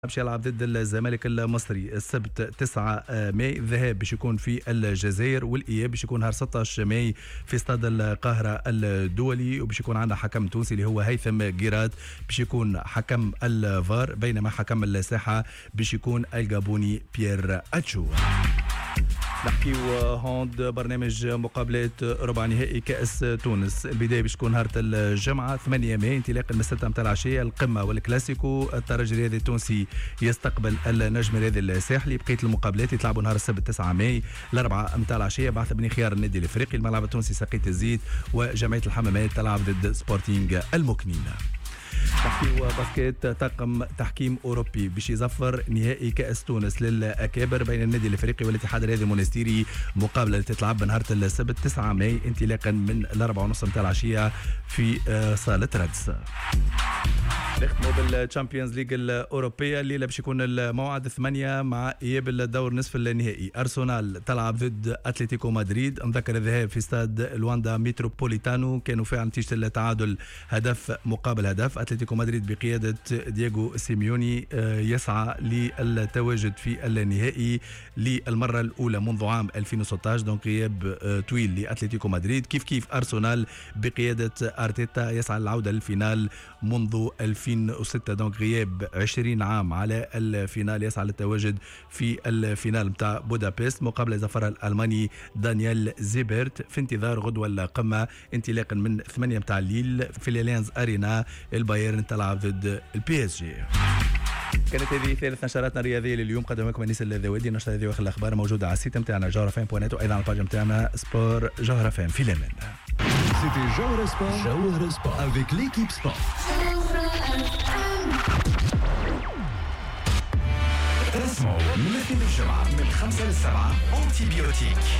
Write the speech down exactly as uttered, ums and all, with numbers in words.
باش يلعب ضد الزمالك المصري السبت تسعة ماي. الذهاب باش يكون في الجزائر والاياب باش يكون نهار ستة عشر ماي في استاد القاهره الدولي، وباش يكون عندنا حكم تونسي اللي هو هيثم جيرات باش يكون حكم الفار، بينما حكم الساحه باش يكون الجابوني بيير اتشو. نحكيو هوند برنامج مقابلات ربع نهائي كأس تونس. البداية باش تكون نهار الجمعة ثمانية ماي انطلاقا من الستة متاع العشية. القمة والكلاسيكو، الترجي الرياضي التونسي يستقبل النجم الرياضي الساحلي. بقية المقابلات يتلعبوا نهار السبت تسعة ماي الأربعة متاع العشية بعث بني خيار النادي الافريقي. الملعب التونسي سقيت الزيت وجمعية الحمامات تلعب ضد سبورتينغ المكنين. تحكيم باسكيت، طاقم تحكيم اوروبي باش يزفر نهائي كاس تونس للاكابر بين النادي الافريقي والاتحاد الرياضي المونستيري. مقابله اللي تتلعب نهار السبت تسعة ماي انطلاقا من الأربعة ونص متاع العشيه في صاله رادس. نختموا بالتشامبيونز ليج الاوروبيه. الليله باش يكون الموعد ثمانية مع اياب الدور نصف النهائي. ارسنال تلعب ضد اتلتيكو مدريد. نذكر الذهاب في استاد لواندا ميتروبوليتانو كانوا فيها نتيجه التعادل هدف مقابل هدف. اتلتيكو مدريد بقياده دييغو سيميوني يسعى للتواجد في النهائي للمره الاولى منذ عام ألفين وستة عشر، دونك غياب طويل لاتلتيكو مدريد. كيف كيف ارسنال بقياده ارتيتا يسعى للعوده للفينال منذ ألفين وستة، دونك غياب عشرين عام على الفينال. يسعى للتواجد في الفينال متاع بودابست. مقابله زفر الالماني دانيال زيبرت في انتظار غدوه القمه انطلاقا من ثمانية متاع الليل في الاليانز ارينا. البايرن تلعب ضد البي اس جي. كانت هذه ثالث نشراتنا الرياضيه لليوم. قدم لكم انيس الذوادي. نشره هذه واخر الاخبار موجوده على السيت نتاعنا جوهر فام بوينت، وايضا على الباج نتاعنا سبور جوهر فام. في الامان. C'était Jawhara Sport. Jawhara Sport avec l'équipe sport. اسمعوا من الاثنين الجمعة من خمسة للسبعة أنتيبيوتيك